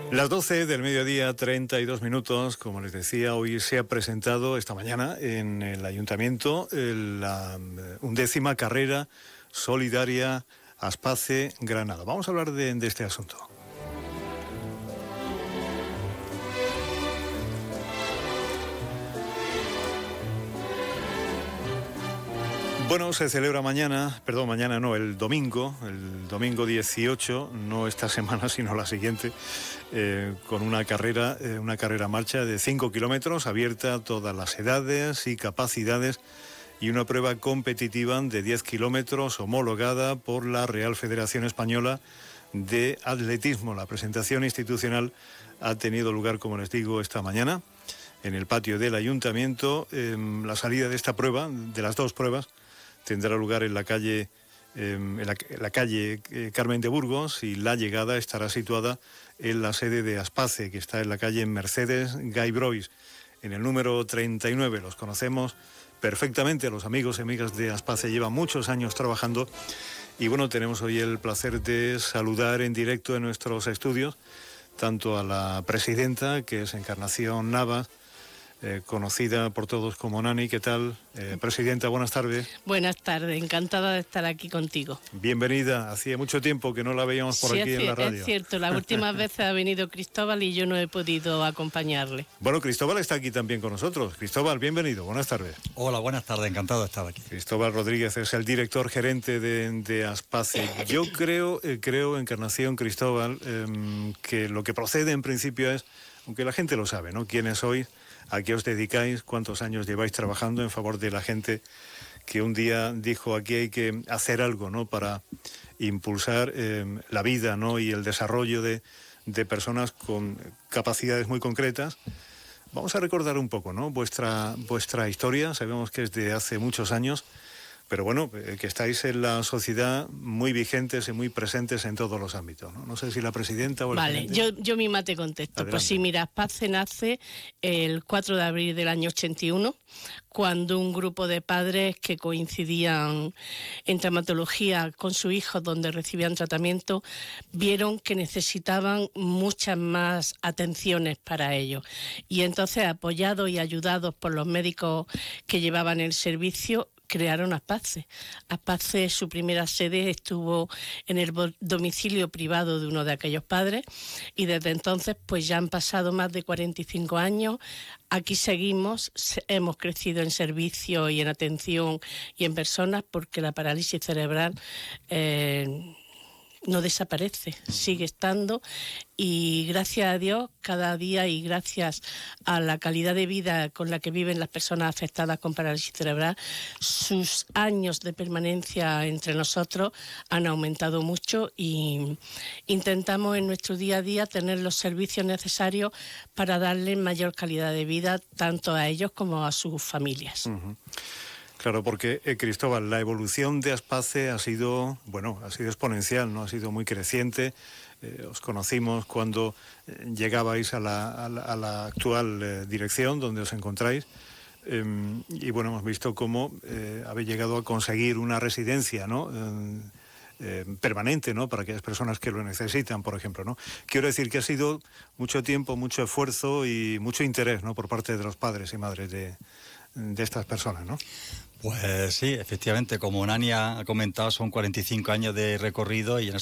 Las 12 del mediodía, 32 minutos, como les decía, hoy se ha presentado esta mañana en el Ayuntamiento la 11ª carrera solidaria Aspace Granada. Vamos a hablar de este asunto. Bueno, se celebra el domingo 18, no esta semana sino la siguiente, con una carrera marcha de 5 kilómetros, abierta a todas las edades y capacidades, y una prueba competitiva de 10 kilómetros homologada por la Real Federación Española de Atletismo. La presentación institucional ha tenido lugar, como les digo, esta mañana en el patio del Ayuntamiento. La salida de esta prueba, de las dos pruebas, tendrá lugar en la calle Carmen de Burgos, y la llegada estará situada en la sede de Aspace, que está en la calle Mercedes Gay Brois, en el número 39. Los conocemos perfectamente, los amigos y amigas de Aspace llevan muchos años trabajando, y bueno, tenemos hoy el placer de saludar en directo en nuestros estudios tanto a la presidenta, que es Encarnación Navas, conocida por todos como Nani. ¿Qué tal, presidenta? Buenas tardes. Buenas tardes, encantada de estar aquí contigo. Bienvenida, hacía mucho tiempo que no la veíamos por aquí en la radio. Es cierto, las últimas veces ha venido Cristóbal y yo no he podido acompañarle. Bueno, Cristóbal está aquí también con nosotros. Cristóbal, bienvenido, buenas tardes. Hola, buenas tardes, encantado de estar aquí. Cristóbal Rodríguez es el director gerente de Aspace. Yo creo, Encarnación, Cristóbal, que lo que procede en principio es, aunque la gente lo sabe, ¿no?, quiénes sois, a qué os dedicáis, cuántos años lleváis trabajando en favor de la gente que un día dijo: aquí hay que hacer algo, ¿no?, para impulsar la vida, ¿no?, y el desarrollo de personas con capacidades muy concretas. Vamos a recordar un poco, ¿no?, vuestra historia. Sabemos que es de hace muchos años, pero bueno, que estáis en la sociedad muy vigentes y muy presentes en todos los ámbitos, ¿no? No sé si la presidenta o el Vale, gerente. yo misma te contesto. Adelante. Pues sí, mira, Aspace nace el 4 de abril del año 81, cuando un grupo de padres que coincidían en traumatología con sus hijos, donde recibían tratamiento, vieron que necesitaban muchas más atenciones para ellos. Y entonces, apoyados y ayudados por los médicos que llevaban el servicio, crearon Aspace. Aspace, su primera sede estuvo en el domicilio privado de uno de aquellos padres, y desde entonces pues ya han pasado más de 45 años. Aquí seguimos, hemos crecido en servicio y en atención y en personas, porque la parálisis cerebral no desaparece, sigue estando, y gracias a Dios cada día, y gracias a la calidad de vida con la que viven las personas afectadas con parálisis cerebral, sus años de permanencia entre nosotros han aumentado mucho, y intentamos en nuestro día a día tener los servicios necesarios para darles mayor calidad de vida tanto a ellos como a sus familias. Uh-huh. Claro, porque, Cristóbal, la evolución de Aspace ha sido exponencial, ¿no? Ha sido muy creciente. Os conocimos cuando llegabais a la actual dirección donde os encontráis. Y bueno, hemos visto cómo habéis llegado a conseguir una residencia, ¿no?, permanente, ¿no?, para aquellas personas que lo necesitan, por ejemplo, ¿no? Quiero decir que ha sido mucho tiempo, mucho esfuerzo y mucho interés, ¿no?, por parte de los padres y madres de estas personas, ¿no? Pues sí, efectivamente, como Nani ha comentado, son 45 años de recorrido, y en